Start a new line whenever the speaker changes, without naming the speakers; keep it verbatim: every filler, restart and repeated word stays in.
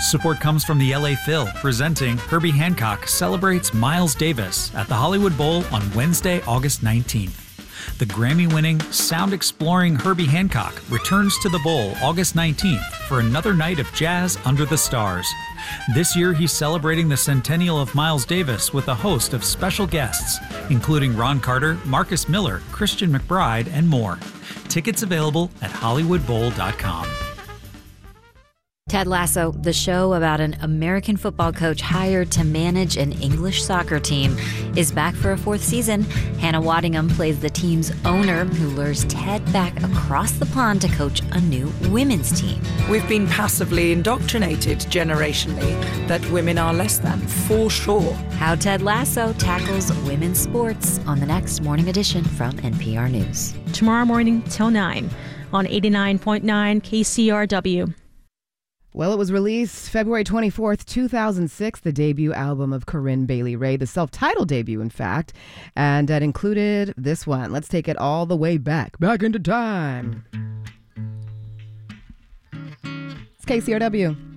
Support comes from the L A Phil, presenting Herbie Hancock Celebrates Miles Davis at the Hollywood Bowl on Wednesday, August nineteenth. The Grammy-winning, sound-exploring Herbie Hancock returns to the Bowl August nineteenth for another night of jazz under the stars. This year, he's celebrating the centennial of Miles Davis with a host of special guests, including Ron Carter, Marcus Miller, Christian McBride, and more. Tickets available at hollywood bowl dot com.
Ted Lasso, the show about an American football coach hired to manage an English soccer team, is back for a fourth season. Hannah Waddingham plays the team's owner who lures Ted back across the pond to coach a new women's team.
We've been passively indoctrinated generationally that women are less than, for sure.
How Ted Lasso tackles women's sports on the next Morning Edition from N P R News.
Tomorrow morning till nine on eighty-nine point nine K C R W.
Well, it was released February twenty-fourth, two thousand six, the debut album of Corinne Bailey Rae, the self-titled debut, in fact, and that included this one. Let's take it all the way back, back into time. It's K C R W.